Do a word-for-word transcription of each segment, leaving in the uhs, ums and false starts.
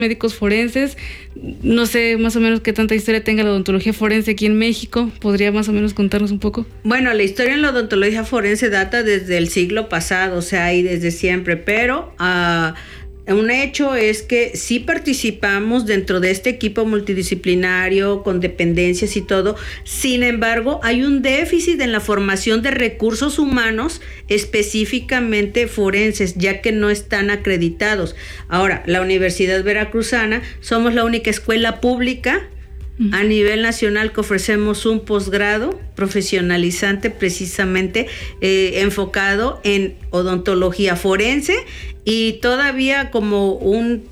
médicos forenses. No sé más o menos qué tanta historia tenga la odontología forense aquí en México. ¿Podría más o menos contarnos un poco? Bueno, la historia en la odontología forense data desde el siglo pasado, o sea, y desde siempre, pero uh, un hecho es que sí participamos dentro de este equipo multidisciplinario con dependencias y todo. Sin embargo, hay un déficit en la formación de recursos humanos específicamente forenses, ya que no están acreditados. Ahora, la Universidad Veracruzana somos la única escuela pública a nivel nacional que ofrecemos un posgrado profesionalizante precisamente eh, enfocado en odontología forense, y todavía como un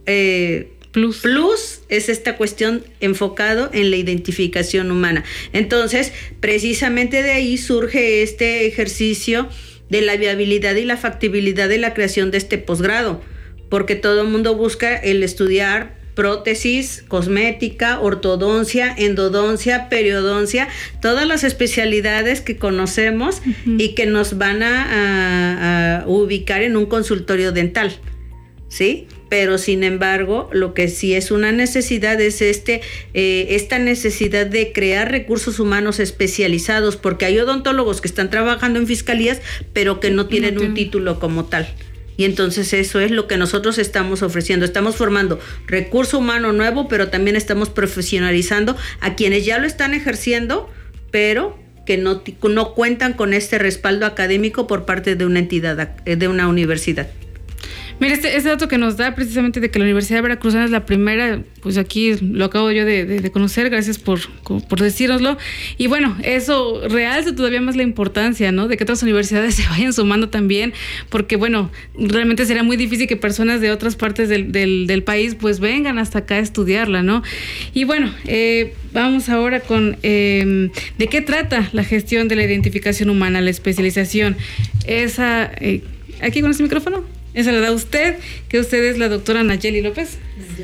eh, plus. plus es esta cuestión enfocado en la identificación humana. Entonces, precisamente de ahí surge este ejercicio de la viabilidad y la factibilidad de la creación de este posgrado, porque todo el mundo busca el estudiar prótesis, cosmética, ortodoncia, endodoncia, periodoncia, todas las especialidades que conocemos uh-huh. y que nos van a, a, a ubicar en un consultorio dental, ¿sí? Pero sin embargo, lo que sí es una necesidad es este, eh, esta necesidad de crear recursos humanos especializados, porque hay odontólogos que están trabajando en fiscalías, pero que no tienen no tiene. un título como tal. Y entonces eso es lo que nosotros estamos ofreciendo. Estamos formando recurso humano nuevo, pero también estamos profesionalizando a quienes ya lo están ejerciendo, pero que no, no cuentan con este respaldo académico por parte de una entidad, de una universidad. Mira, este, este dato que nos da precisamente de que la Universidad Veracruzana es la primera, pues aquí lo acabo yo de, de, de conocer, gracias por, por decírnoslo. Y bueno, eso realza todavía más la importancia, ¿no? De que otras universidades se vayan sumando también, porque bueno, realmente sería muy difícil que personas de otras partes del, del, del país pues vengan hasta acá a estudiarla, ¿no? Y bueno, eh, vamos ahora con eh, ¿de qué trata la gestión de la identificación humana, la especialización? Esa, eh, aquí con este micrófono. Esa la da usted, que usted es la doctora Nayeli López.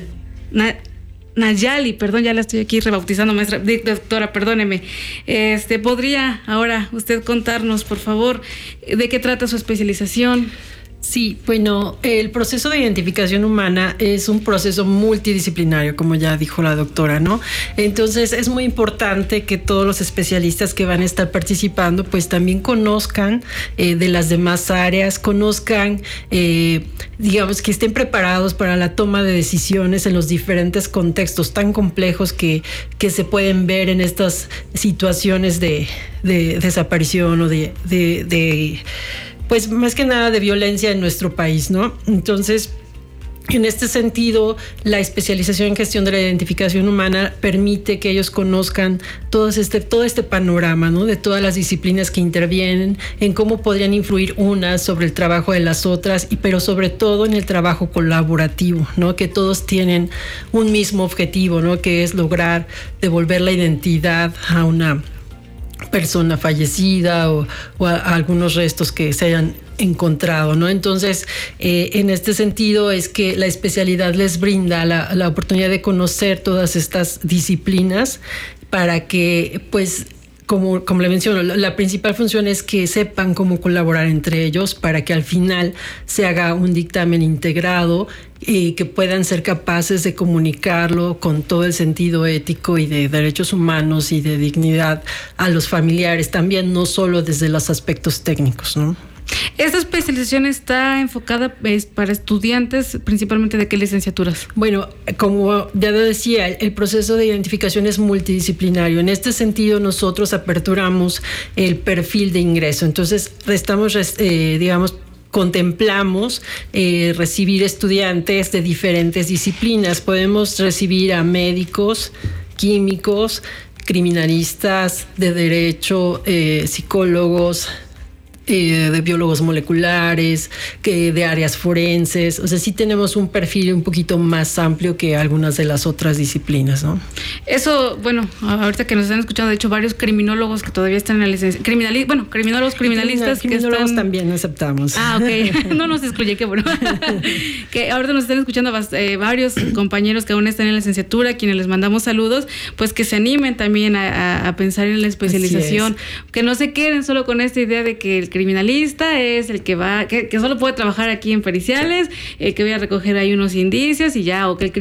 Na, Nayeli, perdón, ya la estoy aquí rebautizando, maestra, doctora, perdóneme. Este, ¿podría ahora usted contarnos, por favor, de qué trata su especialización? Sí, bueno, el proceso de identificación humana es un proceso multidisciplinario, como ya dijo la doctora, ¿no? Entonces es muy importante que todos los especialistas que van a estar participando pues también conozcan eh, de las demás áreas, conozcan, eh, digamos, que estén preparados para la toma de decisiones en los diferentes contextos tan complejos que, que se pueden ver en estas situaciones de, de desaparición o de... de, de pues más que nada de violencia en nuestro país, ¿no? Entonces, en este sentido, la especialización en gestión de la identificación humana permite que ellos conozcan todo este, todo este panorama, ¿no? De todas las disciplinas que intervienen, en cómo podrían influir unas sobre el trabajo de las otras, y pero sobre todo en el trabajo colaborativo, ¿no? Que todos tienen un mismo objetivo, ¿no? Que es lograr devolver la identidad a una persona fallecida o, o a, a algunos restos que se hayan encontrado, ¿no? Entonces, eh, en este sentido es que la especialidad les brinda la, la oportunidad de conocer todas estas disciplinas para que, pues, Como, como le menciono, la, la principal función es que sepan cómo colaborar entre ellos para que al final se haga un dictamen integrado y que puedan ser capaces de comunicarlo con todo el sentido ético y de derechos humanos y de dignidad a los familiares también, no solo desde los aspectos técnicos, ¿no? ¿Esta especialización está enfocada es, para estudiantes principalmente de qué licenciaturas? Bueno, como ya decía, el proceso de identificación es multidisciplinario. En este sentido, nosotros aperturamos el perfil de ingreso. Entonces, estamos, eh, digamos, contemplamos eh, recibir estudiantes de diferentes disciplinas. Podemos recibir a médicos, químicos, criminalistas, de derecho, eh, psicólogos, Eh, de biólogos moleculares, que de áreas forenses. O sea, sí tenemos un perfil un poquito más amplio que algunas de las otras disciplinas, ¿no? Eso, bueno, ahorita que nos están escuchando, de hecho, varios criminólogos que todavía están en la licencia, criminali- bueno, criminólogos, criminalistas Criminal, que están... también aceptamos. Ah, ok, no nos excluye, qué bueno. Que ahorita nos están escuchando eh, varios compañeros que aún están en la licenciatura, quienes les mandamos saludos, pues que se animen también a, a, a pensar en la especialización, que no se queden solo con esta idea de que el criminalista es el que va, que, que solo puede trabajar aquí en periciales, el que voy a recoger ahí unos indicios y ya, o que el